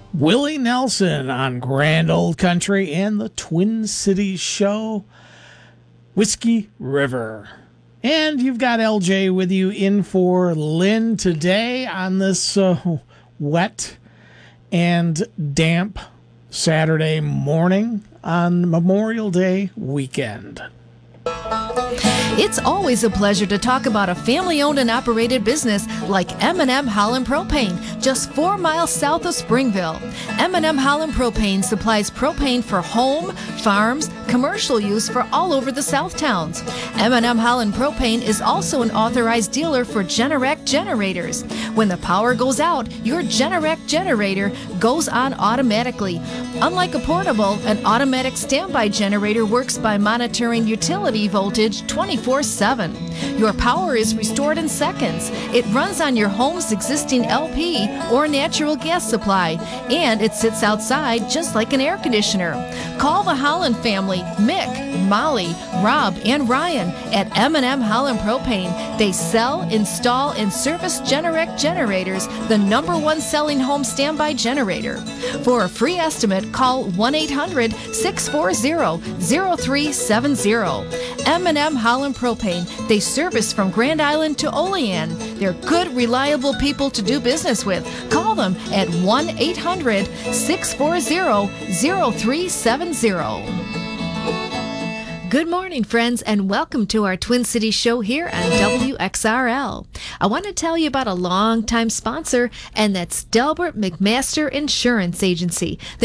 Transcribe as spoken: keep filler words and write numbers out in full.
Willie Nelson on Grand Old Country and the Twin Cities show, Whiskey River. And you've got L J with you in for Lynn today on this uh, wet and damp Saturday morning on Memorial Day weekend. It's always a pleasure to talk about a family-owned and operated business like M and M Holland Propane, just four miles south of Springville. M and M Holland Propane supplies propane for home, farms, commercial use for all over the South Towns. M and M Holland Propane is also an authorized dealer for Generac generators. When the power goes out, your Generac generator goes on automatically. Unlike a portable, an automatic standby generator works by monitoring utility voltage twenty-four seven. Your power is restored in seconds. It runs on your home's existing L P or natural gas supply, and it sits outside just like an air conditioner. Call the Holland family, Mick, Molly, Rob, and Ryan at M and M Holland Propane. They sell, install, and service Generac generators, the number one selling home standby generator. For a free estimate, call one eight hundred, six four zero, zero three seven zero. M and M Holland Propane. They service from Grand Island to Olean. They're good, reliable people to do business with. Call them at one eight hundred, six four zero, zero three seven zero. Good morning, friends, and welcome to our Twin Cities show here on W X R L. I want to tell you about a longtime sponsor, and that's Delbert McMaster Insurance Agency.